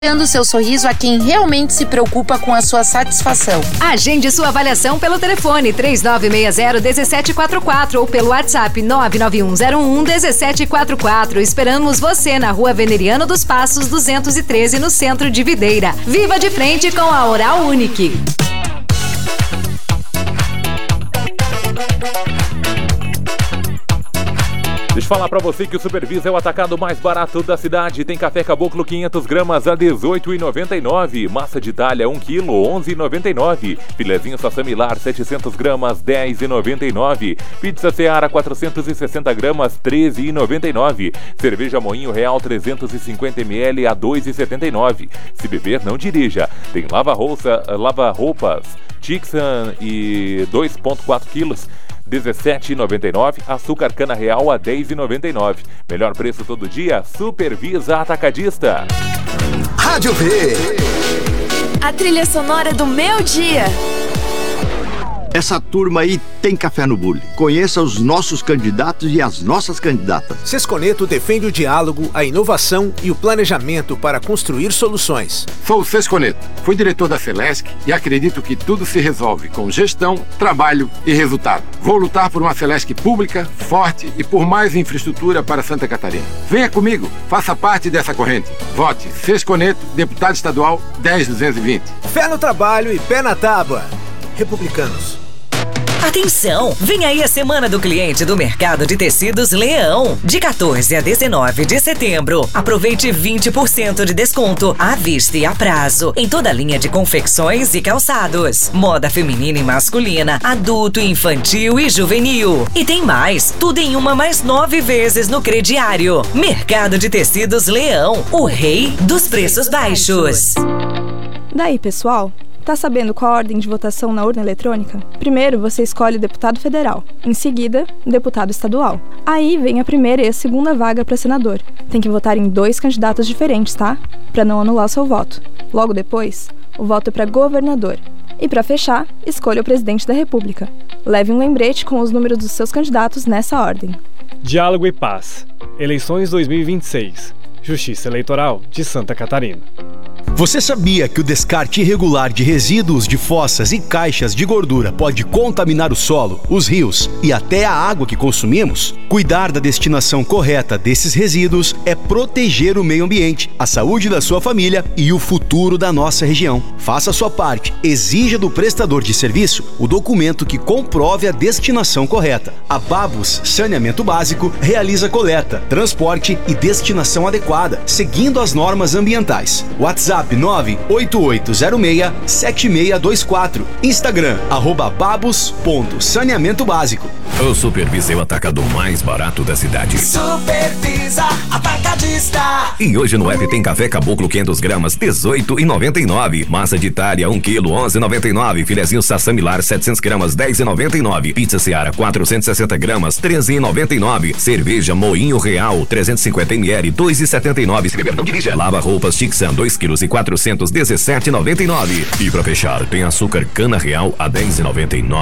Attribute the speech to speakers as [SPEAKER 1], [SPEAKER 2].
[SPEAKER 1] dando seu sorriso a quem realmente se preocupa com a sua satisfação.
[SPEAKER 2] Agende sua avaliação pelo telefone 3960-1744 ou pelo WhatsApp 99101-1744. Esperamos você na Rua Veneriano dos Passos 213, no centro de Videira. Viva de frente com a Oral Unique.
[SPEAKER 3] Deixa eu falar pra você que o Supervisa é o atacado mais barato da cidade. Tem café caboclo 500 gramas a R$18,99. Massa de Itália 1 kg, R$11,99. Filezinho Sassamilar 700 gramas, R$10,99. Pizza Seara 460 gramas, R$13,99. Cerveja Moinho Real 350 ml a R$2,79. Se beber, não dirija. Tem lava-roupas Tixan e 2,4 quilos, R$17,99. Açúcar cana real a R$10,99. Melhor preço todo dia, Supervisa Atacadista.
[SPEAKER 4] Rádio V.
[SPEAKER 5] A trilha sonora do meu dia.
[SPEAKER 6] Essa turma aí tem café no bule. Conheça os nossos candidatos e as nossas candidatas.
[SPEAKER 7] Sesconeto defende o diálogo, a inovação e o planejamento para construir soluções.
[SPEAKER 8] Sou o Sesconeto, fui diretor da Celesc e acredito que tudo se resolve com gestão, trabalho e resultado. Vou lutar por uma Celesc pública, forte e por mais infraestrutura para Santa Catarina. Venha comigo, faça parte dessa corrente. Vote Sesconeto, deputado estadual 10220.
[SPEAKER 7] Fé no trabalho e pé na tábua. Republicanos.
[SPEAKER 9] Atenção! Vem aí a Semana do Cliente do Mercado de Tecidos Leão. De 14 a 19 de setembro. Aproveite 20% de desconto à vista e a prazo em toda a linha de confecções e calçados. Moda feminina e masculina, adulto, infantil e juvenil. E tem mais, tudo em uma mais 9 vezes no crediário. Mercado de Tecidos Leão, o rei dos preços baixos.
[SPEAKER 10] Daí, pessoal? Tá sabendo qual a ordem de votação na urna eletrônica? Primeiro, você escolhe o deputado federal. Em seguida, deputado estadual. Aí vem a primeira e a segunda vaga para senador. Tem que votar em 2 candidatos diferentes, tá? Para não anular o seu voto. Logo depois, o voto é para governador. E para fechar, escolha o presidente da República. Leve um lembrete com os números dos seus candidatos nessa ordem.
[SPEAKER 11] Diálogo e Paz. Eleições 2026. Justiça Eleitoral de Santa Catarina.
[SPEAKER 12] Você sabia que o descarte irregular de resíduos de fossas e caixas de gordura pode contaminar o solo, os rios e até a água que consumimos? Cuidar da destinação correta desses resíduos é proteger o meio ambiente, a saúde da sua família e o futuro da nossa região. Faça a sua parte. Exija do prestador de serviço o documento que comprove a destinação correta. A Babus Saneamento Básico realiza coleta, transporte e destinação adequada, seguindo as normas ambientais. WhatsApp 98806-7624. Instagram, @babus.saneamentoBásico.
[SPEAKER 13] O Supervisa é o atacador mais barato da cidade.
[SPEAKER 4] Supervisa Atacadista.
[SPEAKER 13] E hoje no app tem café caboclo 500 gramas, R$18,99. Massa de Itália 1 kg, R$11,99. Filezinho Sassamilar 700 gramas, R$10,99. Pizza Seara 460 gramas, R$13,99. Cerveja Moinho Real 350 ml, R$2,79. Se beber não dirija. Lava roupas Tixan 2 kg e 400, R$17,99. E pra fechar, tem açúcar cana real a R$10,99.